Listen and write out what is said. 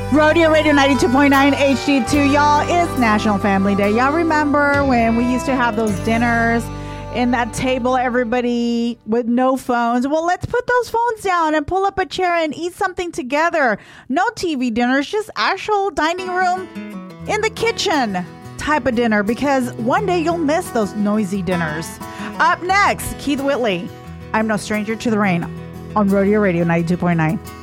Rodeo Radio 92.9 HD2. Y'all, it's National Family Day. Y'all remember when we used to have those dinners in that table, everybody with no phones? Well, let's put those phones down and pull up a chair and eat something together. No TV dinners, just actual dining room in the kitchen type of dinner, because one day you'll miss those noisy dinners. Up next, Keith Whitley, I'm No Stranger to the Rain on Rodeo Radio 92.9.